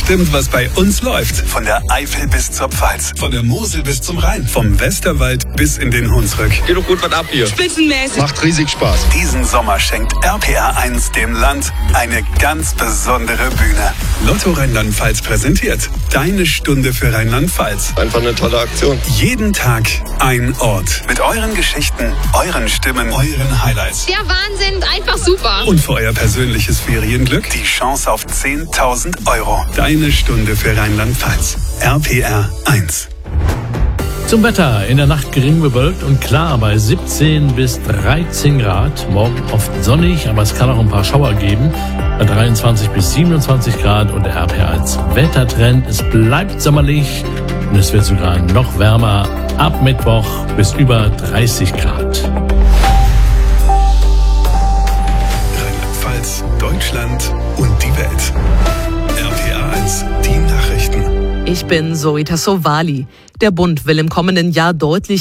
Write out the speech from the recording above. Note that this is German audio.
bestimmt, was bei uns läuft. Von der Eifel bis zur Pfalz, von der Mosel bis zum Rhein, vom Westerwald bis in den Hunsrück. Geht doch gut was ab hier. Spitzenmäßig. Macht riesig Spaß. Diesen Sommer schenkt RPR 1 dem Land eine ganz besondere Bühne. Lotto Rheinland-Pfalz präsentiert Deine Stunde für Rheinland-Pfalz. Einfach eine tolle Aktion. Jeden Tag ein Ort. Mit euren Geschichten, euren Stimmen, euren Highlights. Der Wahnsinn, einfach super. Und für euer persönliches Ferienglück die Chance auf 10.000 €. Deine Stunde für Rheinland-Pfalz. RPR 1. Zum Wetter. In der Nacht gering bewölkt und klar bei 17 bis 13 Grad. Morgen oft sonnig, aber es kann auch ein paar Schauer geben. Bei 23 bis 27 Grad und der RPR1 Wettertrend. Es bleibt sommerlich und es wird sogar noch wärmer ab Mittwoch bis über 30 Grad. Rheinland-Pfalz, Deutschland und die Welt. RPR 1, die Nachrichten. Ich bin Zoe Tassovali. Der Bund will im kommenden Jahr deutlich